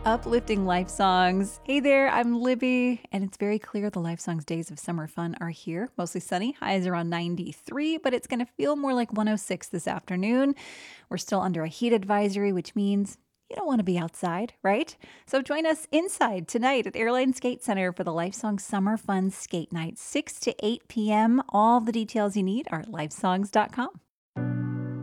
Uplifting Life Songs. Hey there, I'm Libby, and it's very clear the Life Songs days of summer fun are here. Mostly sunny, highs around 93, but it's going to feel more like 106 this afternoon. We're still under a heat advisory, which means you don't want to be outside, right? So join us inside tonight at Airline Skate Center for the Life Songs Summer Fun Skate Night, 6 to 8 p.m. All the details you need are at lifesongs.com.